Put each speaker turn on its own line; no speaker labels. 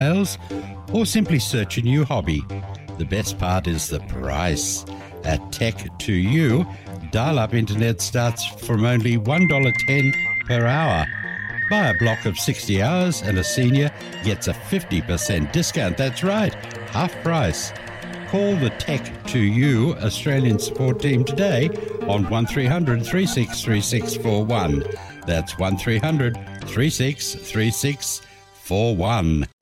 sales, or simply search a new hobby. The best part is the price. At Tech2U, dial-up internet starts from only $1.10 per hour. Buy a block of 60 hours and a senior gets a 50% discount. That's right, half price. Call the Tech2U Australian support team today on 1300 363641. That's 1300 363641.